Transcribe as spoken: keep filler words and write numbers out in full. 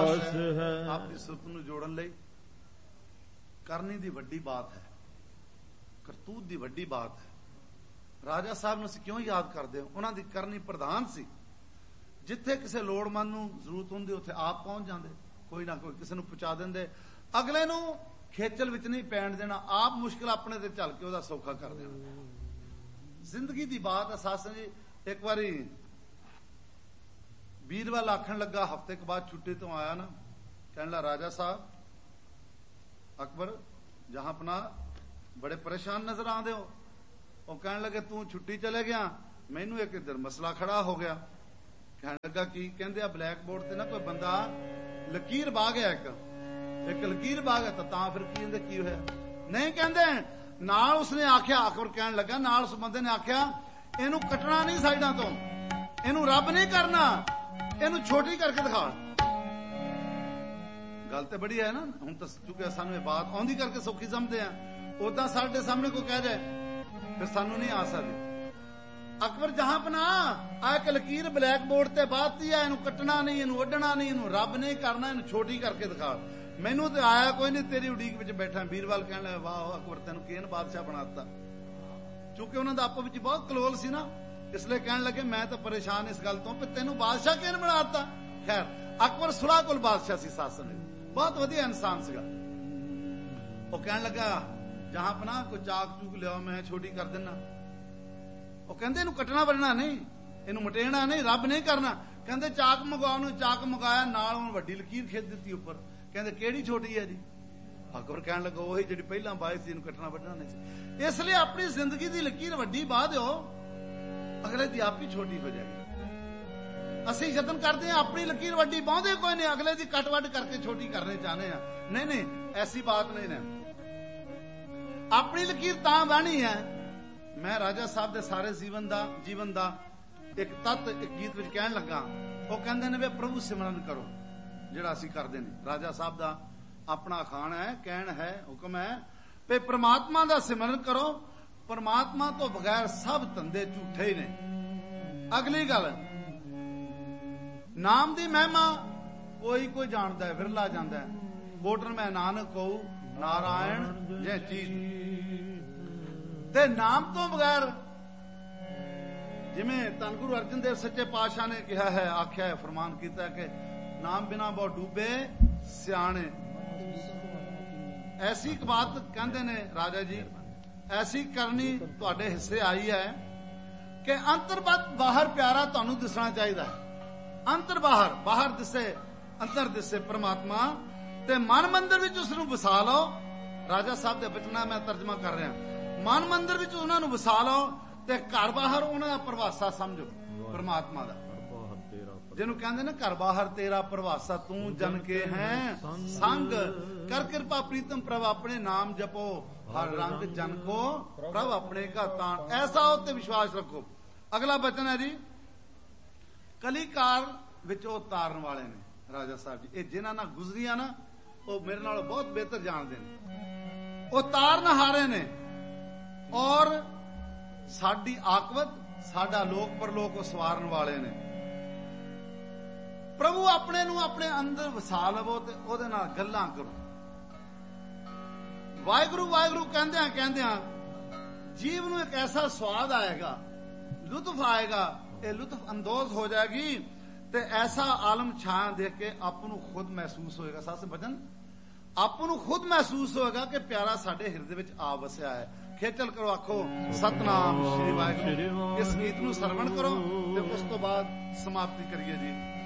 ਆਸ ਹੈ। ਆਪਣੀ ਸੁਰਤ ਨੂੰ ਜੋੜਨ ਲਈ ਕਰਨੀ ਦੀ ਵੱਡੀ ਬਾਤ ਹੈ, ਕਰਤੂਤ ਦੀ ਵੱਡੀ ਬਾਤ ਹੈ। ਰਾਜਾ ਸਾਹਿਬ ਨੂੰ ਅਸੀਂ ਕਿਉਂ ਯਾਦ ਕਰਦੇ ਹਾਂ? ਉਹਨਾਂ ਦੀ ਕਰਨੀ ਪ੍ਰਧਾਨ ਸੀ। ਜਿੱਥੇ ਕਿਸੇ ਲੋੜਮੰਦ ਨੂੰ ਜ਼ਰੂਰਤ ਹੁੰਦੀ ਉੱਥੇ ਆਪ ਪਹੁੰਚ ਜਾਂਦੇ, ਕੋਈ ਨਾ ਕੋਈ ਕਿਸੇ ਨੂੰ ਪਹੁੰਚਾ ਦਿੰਦੇ, ਅਗਲੇ ਨੂੰ ਖੇਚਲ ਵਿੱਚ ਨਹੀਂ ਪੈਣ ਦੇਣਾ, ਆਪ ਮੁਸ਼ਕਿਲ ਆਪਣੇ ਤੇ ਚੱਲ ਕੇ ਉਹਦਾ ਸੌਖਾ ਕਰ ਦੇਣਾ। ਜ਼ਿੰਦਗੀ ਦੀ ਬਾਤ ਹੈ ਸਾਸਨ ਜੀ। ਇੱਕ ਵਾਰੀ ਵੀਰਵਾਲ ਆਖਣ ਲੱਗਾ, ਹਫ਼ਤੇ ਕੁ ਬਾਅਦ ਛੁੱਟੀ ਤੋਂ ਆਇਆ ਨਾ, ਕਹਿਣ ਲੱਗਾ ਰਾਜਾ ਸਾਹਿਬ ਅਕਬਰ ਜਹਾਂ ਆਪਣਾ ਬੜੇ ਪਰੇਸ਼ਾਨ ਨਜ਼ਰ ਆਉਂਦੇ ਹੋ। ਉਹ ਕਹਿਣ ਲੱਗੇ ਤੂੰ ਛੁੱਟੀ ਚਲੇ ਗਿਆ, ਮੈਨੂੰ ਇੱਕ ਇੱਧਰ ਮਸਲਾ ਖੜਾ ਹੋ ਗਿਆ। ਕਹਿਣ ਲੱਗਾ ਕੀ? ਕਹਿੰਦੇ ਆ ਬਲੈਕ ਬੋਰਡ ਤੇ ਨਾ ਕੋਈ ਬੰਦਾ ਲਕੀਰ ਬਾਹ ਗਿਆ, ਇੱਕ ਇੱਕ ਲਕੀਰ ਬਾਹ ਗਿਆ। ਤਾਂ ਫਿਰ ਕੀ ਕਹਿੰਦੇ ਕੀ ਹੋਇਆ? ਨਹੀਂ ਕਹਿੰਦੇ ਨਾਲ ਉਸਨੇ ਆਖਿਆ, ਅਕਬਰ ਕਹਿਣ ਲੱਗਾ ਨਾਲ ਉਸ ਬੰਦੇ ਨੇ ਆਖਿਆ ਇਹਨੂੰ ਕੱਟਣਾ ਨਹੀਂ ਸਾਈਡਾਂ ਤੋਂ, ਇਹਨੂੰ ਰੱਬ ਨਹੀਂ ਕਰਨਾ, ਇਹਨੂੰ ਛੋਟੀ ਕਰਕੇ ਦਿਖਾ। ਗੱਲ ਤੇ ਬੜੀ ਹੈ ਨਾ। ਹੁਣ ਤਾਂ ਚੁੱਕਿਆ ਸਾਨੂੰ ਇਹ ਬਾਤ ਆਉਂਦੀ ਕਰਕੇ ਸੌਖੀ ਸਮਝਦੇ ਆ, ਉਦਾਂ ਸਾਡੇ ਸਾਹਮਣੇ ਕੋਈ ਕਹਿ ਜਾਏ ਫਿਰ ਸਾਨੂੰ ਨਹੀਂ ਆ ਸਕਦੀ। ਅਕਬਰ ਜਹਾਂ ਪਨਾ ਆ ਇੱਕ ਲਕੀਰ ਬਲੈਕ ਬੋਰਡ ਤੇ ਬਾਤੀ ਆ, ਇਹਨੂੰ ਕੱਟਣਾ ਨਹੀਂ, ਇਹਨੂੰ ਵੱਢਣਾ ਨਹੀਂ, ਇਹਨੂੰ ਰੱਬ ਨਹੀਂ ਕਰਨਾ, ਇਹਨੂੰ ਛੋਟੀ ਕਰਕੇ ਦਿਖਾ। ਮੈਨੂੰ ਤੇ ਆਇਆ ਕੋਈ ਨਹੀਂ, ਤੇਰੀ ਉਡੀਕ ਵਿੱਚ ਬੈਠਾ। ਵੀਰਵਾਲ ਕਹਿਣ ਲੱਗਾ ਵਾਹ ਅਕਬਰ ਤੈਨੂੰ ਕਿਹਨ ਬਾਦਸ਼ਾਹ ਬਣਾ ਦਿੱਤਾ। ਕਿਉਂਕਿ ਉਹਨਾਂ ਦਾ ਆਪਸ ਵਿੱਚ ਬਹੁਤ ਕਲੋਲ ਸੀ ਨਾ, ਇਸ ਲਈ ਕਹਿਣ ਲੱਗੇ ਮੈਂ ਤਾਂ ਪਰੇਸ਼ਾਨ ਇਸ ਗੱਲ ਤੋਂ ਕਿ ਤੈਨੂੰ ਬਾਦਸ਼ਾਹ ਕਿਹਨ ਬਣਾ ਦਿੱਤਾ। ਖੈਰ ਅਕਬਰ ਸੁਲਾ ਕੋਲ ਬਾਦਸ਼ਾਹ ਸੀ, ਸਾਸਨ ਬਹੁਤ ਵਧੀਆ ਇਨਸਾਨ ਸੀਗਾ। ਉਹ ਕਹਿਣ ਲੱਗਾ ਜਹਾਂ ਪਨਾ ਕੋਈ ਚਾਕ ਚੂਕ ਲਿਆਓ, ਮੈਂ ਛੋਟੀ ਕਰ ਦਿੰਨਾ। ਉਹ ਕਹਿੰਦੇ ਇਹਨੂੰ ਕੱਟਣਾ ਵੱਢਣਾ ਨਹੀਂ, ਇਹਨੂੰ ਮਟੇਣਾ ਨਹੀਂ, ਰੱਬ ਨਹੀਂ ਕਰਨਾ। ਕਹਿੰਦੇ ਚਾਕ ਮੰਗਵਾਓ ਨੂੰ, ਚਾਕ ਮੰਗਾਇਆ, ਨਾਲ ਉਹਨੂੰ ਵੱਡੀ ਲਕੀਰ ਖਿੱਚ ਦਿੱਤੀ ਉੱਪਰ। ਕਹਿੰਦੇ ਕਿਹੜੀ ਛੋਟੀ ਹੈ ਜੀ? ਅਕਬਰ ਕਹਿਣ ਲੱਗਾ ਉਹੀ ਜਿਹੜੀ ਪਹਿਲਾਂ ਬਾਈ ਸੀ, ਇਹਨੂੰ ਕੱਟਣਾ ਵੱਢਣਾ ਨਹੀਂ ਸੀ। ਇਸ ਲਈ ਆਪਣੀ ਜ਼ਿੰਦਗੀ ਦੀ ਲਕੀਰ ਵੱਡੀ ਬਾਹ ਦਿਓ, ਅਗਲੇ ਦੀ ਆਪ ਹੀ ਛੋਟੀ ਹੋ ਜਾਏਗੀ। ਅਸੀਂ ਯਤਨ ਕਰਦੇ ਹਾਂ ਆਪਣੀ ਲਕੀਰ ਵੱਡੀ ਬਾਹੁੰਦੇ ਕੋਈ ਨਹੀਂ, ਅਗਲੇ ਦੀ ਕੱਟ ਵੱਢ ਕਰਕੇ ਛੋਟੀ ਕਰਨੇ ਚਾਹੁੰਦੇ ਆ। ਨਹੀਂ ਨਹੀਂ, ਐਸੀ ਬਾਤ ਨਹੀਂ ਨਾ। ਆਪਣੀ ਲਕੀਰ ਤਾਂ ਬਾਣੀ ਹੈ। ਮੈਂ ਰਾਜਾ ਸਾਹਿਬ ਦੇ ਸਾਰੇ ਜੀਵਨ ਦਾ ਜੀਵਨ ਦਾ ਇੱਕ ਤੱਤ ਇੱਕ ਗੀਤ ਵਿੱਚ ਕਹਿਣ ਲੱਗਾ। ਉਹ ਕਹਿੰਦੇ ਨੇ ਵੀ ਪ੍ਰਭੂ ਸਿਮਰਨ ਕਰੋ, ਜਿਹੜਾ ਅਸੀਂ ਕਰਦੇ ਨੇ। ਰਾਜਾ ਸਾਹਿਬ ਦਾ ਆਪਣਾ ਅਖਾਣ ਹੈ, ਕਹਿਣ ਹੈ, ਹੁਕਮ ਹੈ ਵੀ ਪ੍ਰਮਾਤਮਾ ਦਾ ਸਿਮਰਨ ਕਰੋ, ਪ੍ਰਮਾਤਮਾ ਤੋਂ ਬਗੈਰ ਸਭ ਧੰਦੇ ਝੂਠੇ ਹੀ ਨੇ। ਅਗਲੀ ਗੱਲ, ਨਾਮ ਦੀ ਮਹਿਮਾ ਕੋਈ ਕੋਈ ਜਾਣਦਾ ਹੈ, ਵਿਰਲਾ ਜਾਂਦਾ ਹੈ। ਮੋਟਰ ਮੈਂ ਨਾਨਕ ਕਹੂ ਨਾਰਾਇਣ ਜੈ ਚੀਜ਼। ਤੇ ਨਾਮ ਤੋਂ ਬਗੈਰ, ਜਿਵੇਂ ਧੰਨ ਗੁਰੂ ਅਰਜਨ ਦੇਵ ਸੱਚੇ ਪਾਤਸ਼ਾਹ ਨੇ ਕਿਹਾ ਹੈ, ਆਖਿਆ ਹੈ, ਫਰਮਾਨ ਕੀਤਾ ਹੈ ਕਿ ਨਾਮ ਬਿਨਾ ਬਹੁ ਡੂਬੇ ਸਿਆਣੇ। ਐਸੀ ਇੱਕ ਬਾਤ ਕਹਿੰਦੇ ਨੇ ਰਾਜਾ ਜੀ, ਐਸੀ ਕਰਨੀ ਤੁਹਾਡੇ ਹਿੱਸੇ ਆਈ ਹੈ ਕਿ ਅੰਤਰਬਤ ਬਾਹਰ ਪਿਆਰਾ ਤੁਹਾਨੂੰ ਦਿਸਣਾ ਚਾਹੀਦਾ ਹੈ। ਅੰਤਰ ਬਾਹਰ, ਬਾਹਰ ਦਿਸੇ ਅੰਦਰ ਦਿਸੇ ਪ੍ਰਮਾਤਮਾ, ਤੇ ਮਨ ਮੰਦਰ ਵਿੱਚ ਉਸ ਨੂੰ ਵਸਾ ਲਓ। ਰਾਜਾ ਸਾਹਿਬ ਦੇ ਬਚਨਾਂ ਮੈਂ ਤਰਜਮਾ ਕਰ ਰਿਹਾ। ਮਨ ਮੰਦਰ ਵਿੱਚ ਉਹਨਾਂ ਨੂੰ ਵਸਾ ਲਓ ਤੇ ਘਰ ਬਾਹਰ ਉਹਨਾਂ ਦਾ ਪ੍ਰਵਾਸਾ ਸਮਝੋ ਪ੍ਰਮਾਤਮਾ ਦਾ। ਜਿਹਨੂੰ ਕਹਿੰਦੇ ਨੇ ਘਰ ਬਾਹਰ ਤੇਰਾ ਪ੍ਰਵਾਸਾ, ਤੂੰ ਜਨ ਕੇ ਹੈ ਸੰਗ ਕਰ ਕਿਰਪਾ ਪ੍ਰੀਤਮ ਪ੍ਰਭ ਆਪਣੇ ਨਾਮ ਜਪੋ, ਹਰ ਰੰਗ ਜਨ ਕੋ ਪ੍ਰਭ ਆਪਣੇ ਕਾ ਤਾਣ। ਐਸਾ ਉੱਤੇ ਵਿਸ਼ਵਾਸ ਰੱਖੋ। ਅਗਲਾ ਬਚਨ ਹੈ ਜੀ, ਕਲੀਕਾਰ ਵਿੱਚ ਉਹ ਤਾਰਨ ਵਾਲੇ ਨੇ ਰਾਜਾ ਸਾਹਿਬ ਜੀ। ਇਹ ਜਿਨ੍ਹਾਂ ਨਾਲ ਗੁਜ਼ਰੀਆਂ ਨਾ, ਉਹ ਮੇਰੇ ਨਾਲੋਂ ਬਹੁਤ ਬਿਹਤਰ ਜਾਣਦੇ ਨੇ। ਉਹ ਤਾਰਨ ਹਾਰੇ ਨੇ ਔਰ ਸਾਡੀ ਆਕਵਤ, ਸਾਡਾ ਲੋਕ ਪਰਲੋਕ ਉਹ ਸਵਾਰਨ ਵਾਲੇ ਨੇ। ਪ੍ਰਭੂ ਆਪਣੇ ਨੂੰ ਆਪਣੇ ਅੰਦਰ ਵਸਾ ਲਵੋ ਤੇ ਉਹਦੇ ਨਾਲ ਗੱਲਾਂ ਕਰੋ। ਵਾਹਿਗੁਰੂ ਵਾਹਿਗੁਰੂ ਕਹਿੰਦਿਆਂ ਕਹਿੰਦਿਆਂ ਜੀਵ ਨੂੰ ਇੱਕ ਐਸਾ ਸਵਾਦ ਆਏਗਾ, ਲੁਤਫ ਆਏਗਾ, ਇਹ ਲੁਤਫ ਅੰਦੋਜ਼ ਹੋ ਜਾਏਗੀ ਤੇ ਐਸਾ ਆਲਮ ਛਾਂ ਦੇਖ ਕੇ ਆਪ ਨੂੰ ਖੁਦ ਮਹਿਸੂਸ ਹੋਏਗਾ। ਸਾਸ ਬਚਨ, ਆਪ ਨੂੰ ਖੁਦ ਮਹਿਸੂਸ ਹੋਏਗਾ ਕਿ ਪਿਆਰਾ ਸਾਡੇ ਹਿਰਦੇ ਵਿੱਚ ਆ ਵਸਿਆ ਹੈ। ਖੇਚਲ ਕਰੋ, ਆਖੋ ਸਤਨਾਮ ਸ਼੍ਰੀ ਵਾਹਿਗੁਰੂ। ਇਸ ਗੀਤ ਨੂੰ ਸਰਵਣ ਕਰੋ ਤੇ ਉਸ ਤੋਂ ਬਾਅਦ ਸਮਾਪਤੀ ਕਰੀਏ ਜੀ।